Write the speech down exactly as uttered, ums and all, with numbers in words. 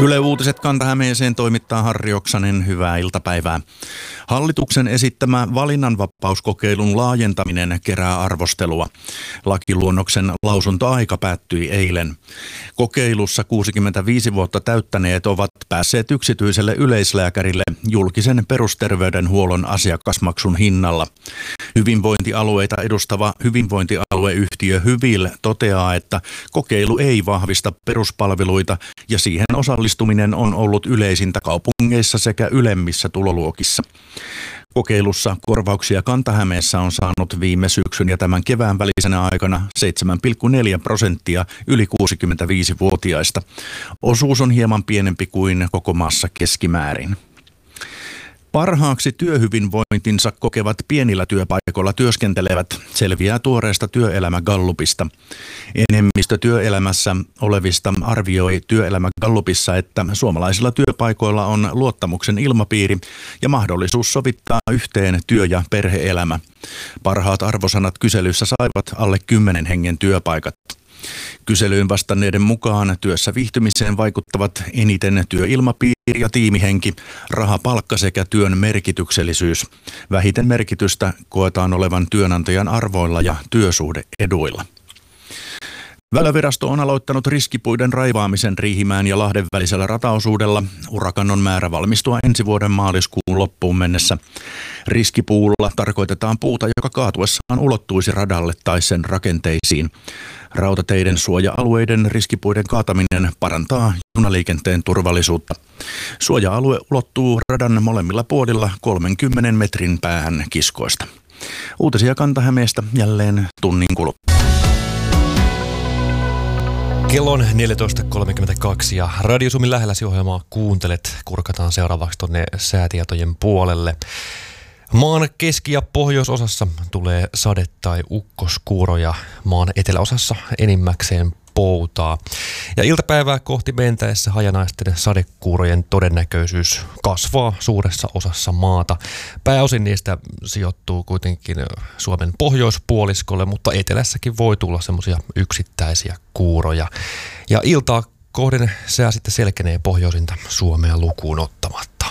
Yle Uutiset Kanta-Hämeeseen toimittaa Harri Oksanen. Hyvää iltapäivää. Hallituksen esittämä valinnanvapauskokeilun laajentaminen kerää arvostelua. Lakiluonnoksen lausuntoaika päättyi eilen. Kokeilussa kuusikymmentäviisi vuotta täyttäneet ovat päässeet yksityiselle yleislääkärille julkisen perusterveydenhuollon asiakasmaksun hinnalla. Hyvinvointialueita edustava hyvinvointialueyhtiö Hyvil toteaa, että kokeilu ei vahvista peruspalveluita ja siihen osallistuminen on ollut yleisintä kaupungeissa sekä ylemmissä tuloluokissa. Kokeilussa korvauksia Kanta-Hämeessä on saanut viime syksyn ja tämän kevään välisenä aikana seitsemän pilkku neljä prosenttia yli kuusikymmentäviisivuotiaista. Osuus on hieman pienempi kuin koko maassa keskimäärin. Parhaaksi työhyvinvointinsa kokevat pienillä työpaikoilla työskentelevät selviää tuoreesta työelämägallupista. Enemmistö työelämässä olevista arvioi työelämägallupissa, että suomalaisilla työpaikoilla on luottamuksen ilmapiiri ja mahdollisuus sovittaa yhteen työ- ja perhe-elämä. Parhaat arvosanat kyselyssä saivat alle kymmenen hengen työpaikat. Kyselyyn vastanneiden mukaan työssä viihtymiseen vaikuttavat eniten työilmapiiri ja tiimihenki, rahapalkka sekä työn merkityksellisyys. Vähiten merkitystä koetaan olevan työnantajan arvoilla ja työsuhde-eduilla. Väylävirasto on aloittanut riskipuiden raivaamisen Riihimäen ja Lahden välisellä rataosuudella. Urakan on määrä valmistua ensi vuoden maaliskuun loppuun mennessä. Riskipuulla tarkoitetaan puuta, joka kaatuessaan ulottuisi radalle tai sen rakenteisiin. Rautateiden suoja-alueiden riskipuiden kaataminen parantaa junaliikenteen turvallisuutta. Suoja-alue ulottuu radan molemmilla puolilla kolmenkymmenen metrin päähän kiskoista. Uutisia Kanta-Hämeestä jälleen tunnin kuluttua. Kello on neljätoista kolmekymmentäkaksi ja Radio Suomen lähelläsi ohjelmaa kuuntelet. Kurkataan seuraavaksi tuonne säätietojen puolelle. Maan keski- ja pohjoisosassa tulee sade- tai ukkoskuuroja, maan eteläosassa enimmäkseen poutaa. Ja iltapäivää kohti mentäessä hajanaisten sadekuurojen todennäköisyys kasvaa suuressa osassa maata. Pääosin niistä sijoittuu kuitenkin Suomen pohjoispuoliskolle, mutta etelässäkin voi tulla semmoisia yksittäisiä kuuroja. Ja iltaa kohden sää sitten selkenee pohjoisinta Suomea lukuun ottamatta.